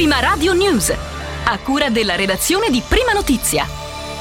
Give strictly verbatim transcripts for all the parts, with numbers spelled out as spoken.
Prima Radio News, a cura della redazione di Prima Notizia.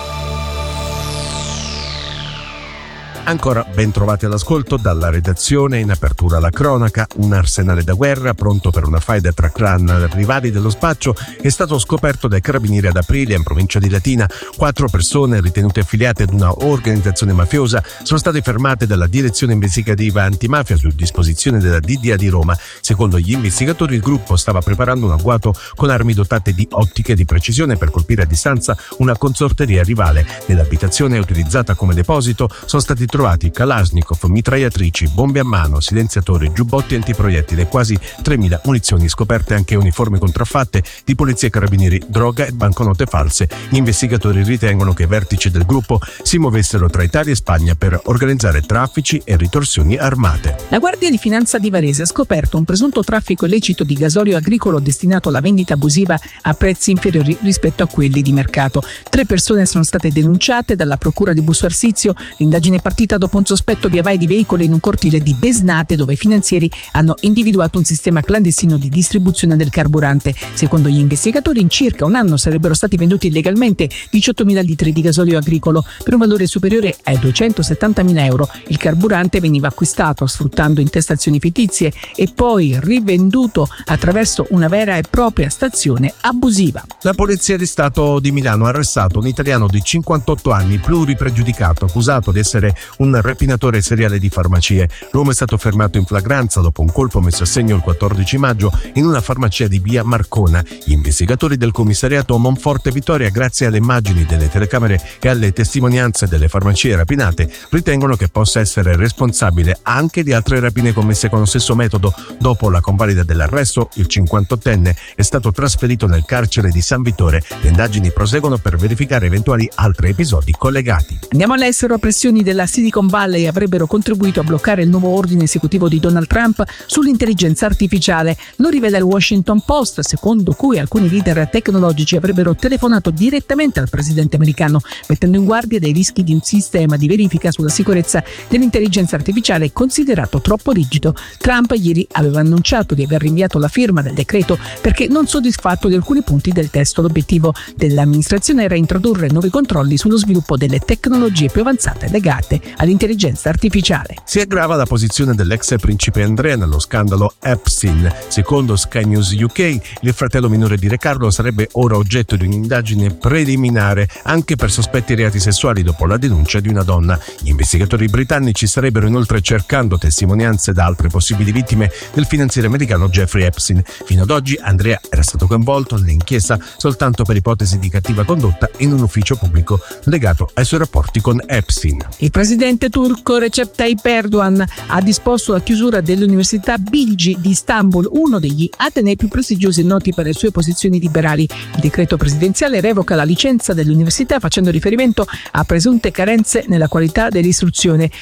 Ancora ben trovati all'ascolto dalla redazione. In apertura la cronaca. Un arsenale da guerra pronto per una faida tra clan rivali dello spaccio è stato scoperto dai carabinieri ad Aprilia, in provincia di Latina. Quattro persone ritenute affiliate ad una organizzazione mafiosa sono state fermate dalla direzione investigativa antimafia su disposizione della D D A di Roma. Secondo gli investigatori, il gruppo stava preparando un agguato con armi dotate di ottiche di precisione per colpire a distanza una consorteria rivale. Nell'abitazione utilizzata come deposito sono stati trovati Kalashnikov, mitragliatrici, bombe a mano, silenziatori, giubbotti antiproiettili e quasi tremila munizioni, scoperte anche uniformi contraffatte di polizia e carabinieri, droga e banconote false. Gli investigatori ritengono che i vertici del gruppo si muovessero tra Italia e Spagna per organizzare traffici e ritorsioni armate. La Guardia di Finanza di Varese ha scoperto un presunto traffico illecito di gasolio agricolo destinato alla vendita abusiva a prezzi inferiori rispetto a quelli di mercato. Tre persone sono state denunciate dalla Procura di Busto Arsizio. L'indagine è partita dopo un sospetto via vai di veicoli in un cortile di Besnate, dove i finanzieri hanno individuato un sistema clandestino di distribuzione del carburante. Secondo gli investigatori, in circa un anno sarebbero stati venduti illegalmente diciottomila litri di gasolio agricolo per un valore superiore ai duecentosettantamila euro. Il carburante veniva acquistato sfruttando intestazioni fittizie e poi rivenduto attraverso una vera e propria stazione abusiva. La Polizia di Stato di Milano ha arrestato un italiano di cinquantotto anni, pluripregiudicato, accusato di essere un rapinatore seriale di farmacie. L'uomo è stato fermato in flagranza dopo un colpo messo a segno il quattordici maggio in una farmacia di via Marcona. Gli investigatori del commissariato Monforte Vittoria, grazie alle immagini delle telecamere e alle testimonianze delle farmacie rapinate, ritengono che possa essere responsabile anche di altre rapine commesse con lo stesso metodo. Dopo la convalida dell'arresto, il cinquantottenne è stato trasferito nel carcere di San Vittore. Le indagini proseguono per verificare eventuali altri episodi collegati. Andiamo all'estero. Pressioni della Silicon Valley avrebbero contribuito a bloccare il nuovo ordine esecutivo di Donald Trump sull'intelligenza artificiale. Lo rivela il Washington Post, secondo cui alcuni leader tecnologici avrebbero telefonato direttamente al presidente americano, mettendo in guardia dei rischi di un sistema di verifica sulla sicurezza dell'intelligenza artificiale considerato troppo rigido. Trump ieri aveva annunciato di aver rinviato la firma del decreto perché non soddisfatto di alcuni punti del testo. L'obiettivo dell'amministrazione era introdurre nuovi controlli sullo sviluppo delle tecnologie più avanzate legate all'intelligenza artificiale. Si aggrava la posizione dell'ex principe Andrea nello scandalo Epstein. Secondo Sky News U K, il fratello minore di Re Carlo sarebbe ora oggetto di un'indagine preliminare anche per sospetti reati sessuali dopo la denuncia di una donna. Gli investigatori britannici starebbero inoltre cercando testimonianze da altre possibili vittime del finanziere americano Jeffrey Epstein. Fino ad oggi Andrea era stato coinvolto nell'inchiesta soltanto per ipotesi di cattiva condotta in un ufficio pubblico legato ai suoi rapporti con Epstein. Il presidente turco Recep Tayyip Erdogan ha disposto la chiusura dell'Università Bilgi di Istanbul, uno degli atenei più prestigiosi e noti per le sue posizioni liberali. Il decreto presidenziale revoca la licenza dell'università facendo riferimento a presunte carenze nella qualità dell'istruzione.